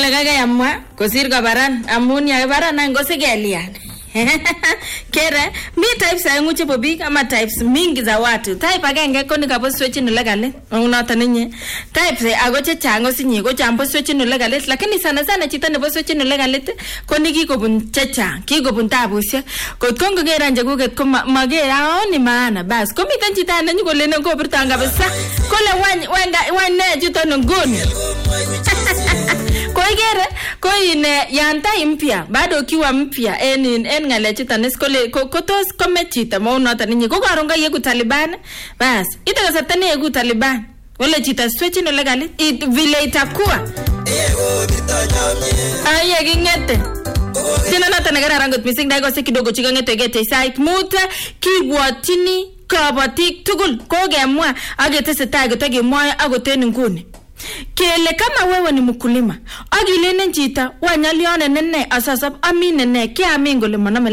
kage amwa kosir kabaran amun ya kabaran angosegelian. Kere mi types aengu chebo big ama types mingi za watu. Type agenge ko nikapo switch ni legale. Unata ninyi. Types ago chechang osinyi ko chambo switch ni legale lakini sana chito nebo switch ni legale ko nikikobun chechang, kikobun tabushek. Kot kongo gera nje kuget ko magera ni maana bas. Ko miten chito anenyu ko lene ko birtanga kabisa. Kole wanye chito ngoni. Ko igere ko ine yanta impia bado kiwa mpya en ngale chita neskole ko tos komechita mo unata ninyi ko karonga yeku Taliban bas ita satani yeku Taliban wala chita switch no legal vile itakuwa aye gingete tena nata nagara rangot missing dai go se kidogo chigangete gete site muta kibwatini kabatik tugul ko gemwa ageteseta gotegemwa agoten nguni kele kama wewe ni mkulima agilene njita wanyalione nene asasab amine ne kiamin gole maname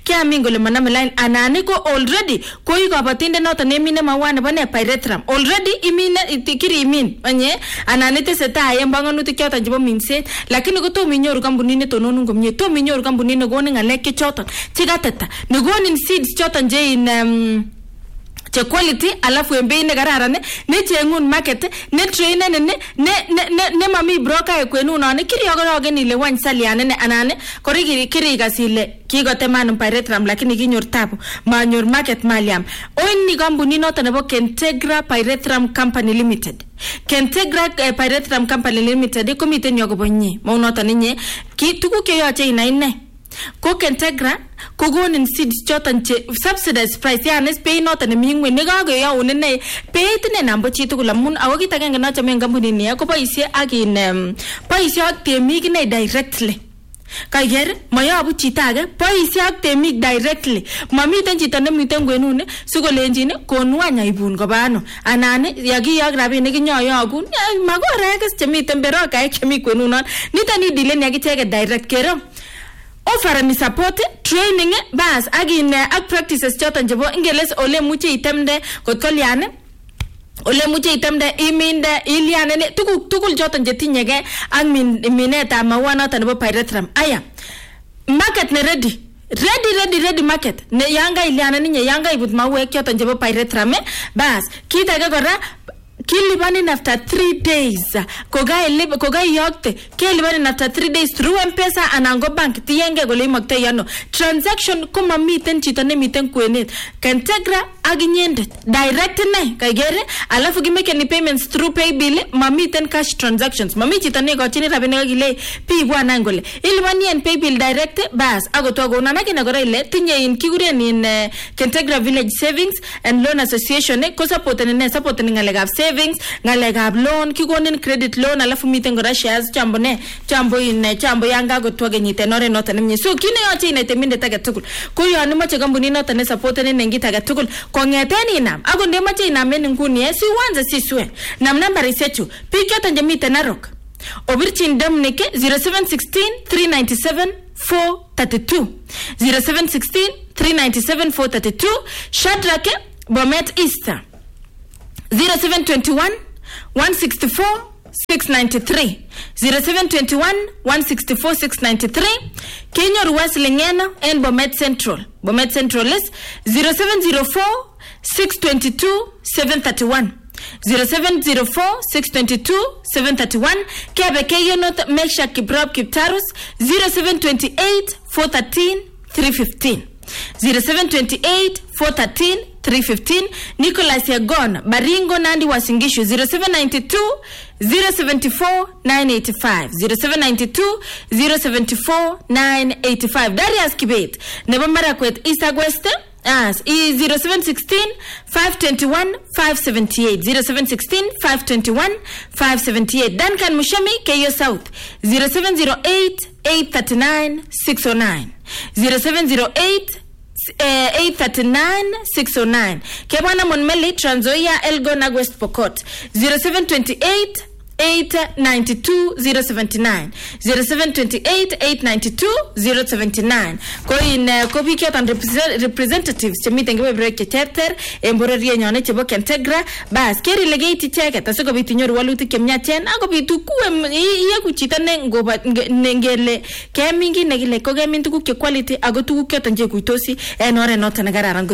line anani ko already ko ikabatinde noto nemine mawane bane pyrethrum already imine itikiri imin anye anani teseta yembanganutik choton chebo minset lakini ko to minyoru kampunini tononu ngomye to minyoru kampunini goni ngalek choton chigateta ne gonin seeds choton je in che quality alafu embei ne kararan ne chengun market ne trainer ne mami broker kwenu none kiriogogen ile wan saliane ne anane kori gasile kigoteman pyrethrum lakini kinyor tabu manyor market maliam oni kampuni noto nebo Kentegra Pyrethrum Company Limited Kentegra Pyrethrum Company Limited ko miten yogobonye mo noto ninye ki tugu ke yoche inaine ko Kentegra ko gonin seeds choton che subsidized price yani pay not ne mingwe ne gago ya unene pay tine nambo chitu kula mun awagita ganga na chamen company ne ko boisie agin boisie ak temik ne directly kager mayabu chitage boisie ak temik directly mamiten chito ne miten gwenune sikolenjine konwanya ibun kobano anane yagiyak rabinik kinyoyogun magoreges chemiten beroka chemi gwenunon nitani dilen yagichege direct kero offer ni support training bas agin ak practices choton jebo ingeles ole muche itemde kotkoliane ole muche itemde iminde iliane ne tugul choton je tinyege ak mineta mawana tan nebo pyrethrum aya market ne ready market ne yanga iliane ni yanga ibut mawek choton jebo pyrethrum bas kitage kora kilibani after 3 days kogai yokte kilibani after 3 days through M-Pesa anango bank tienge gole imakte yano transaction kuma miten chito ne miten kwenet Kentegra aginyendet direct ne kagere alafu gimeke ni payments through paybill mamiten cash transactions mami chito ne gochini rabinik gile pi bwana ngole ilibani en paybill direct bas agotogo nanake na gore ile tinye in kiguren in Kentegra Village Savings and Loan Association ko support ngalegap savings ngalegap loan kigonin credit loan alafu miten gora shares chambo yanga gotwage nyite nore noto nemnye so kine yoche inateminde tage tugul ko yon moche kampuni noto ne support ne nengi tage tugul kongeteni inam ago ndemache inamen nguni si wanza siswe nam number isechu piketa njemite narok obirchin domnike 0716 397 432 0716 397 432 Shadrake Bomet Easter 0721 164 693 0721 164 693 Kenya Ruwaslingena and Bomet Central is 0704 622 731 0704 622 731 Kebe Keyonot Mesha Kibrab Kiptarus 0728 413 315 0728 413 315 Nicholas Yagon Baringo Nandi Wasingishu 0792 074 985 0792 074 985 Darius Kibet Nebamara Kwet Isa Gweste as 0716 521 578 0716 521 578 Duncan Mushami Keyo South 0708 839 609 0708 839 609 Kebwana Monmeli Trans Nzoia Elgon West Pokot 0728 0792079 0728-892-079 ko in ko biik yoton representatives chemiten kebeberwek cheterter en bororienyon chebo Kentegra bas keri ile keiti icheket asikobit inyoru walutik chemyachen akobit kuwe iyeku chito ngele kemin kit nekile ko kemin tuguk che quality ako tuguk choton chekuitosi en oret noton nekararan.